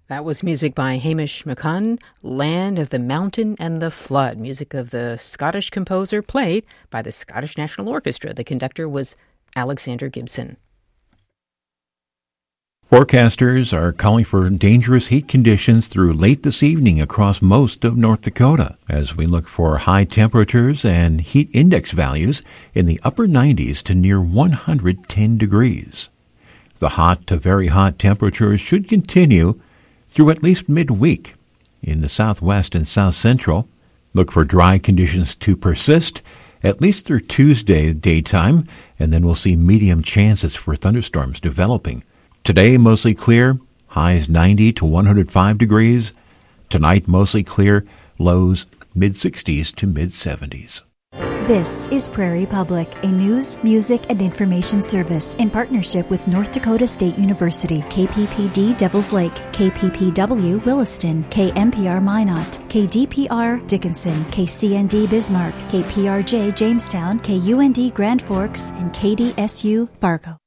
That was music by Hamish McCunn, Land of the Mountain and the Flood, music of the Scottish composer played by the Scottish National Orchestra. The conductor was Alexander Gibson. Forecasters are calling for dangerous heat conditions through late this evening across most of North Dakota as we look for high temperatures and heat index values in the upper 90s to near 110 degrees. The hot to very hot temperatures should continue through at least midweek. In the southwest and south central, look for dry conditions to persist at least through Tuesday daytime, and then we'll see medium chances for thunderstorms developing. Today, mostly clear, highs 90 to 105 degrees. Tonight, mostly clear, lows mid-60s to mid-70s. This is Prairie Public, a news, music, and information service in partnership with North Dakota State University, KPPD Devils Lake, KPPW Williston, KMPR Minot, KDPR Dickinson, KCND Bismarck, KPRJ Jamestown, KUND Grand Forks, and KDSU Fargo.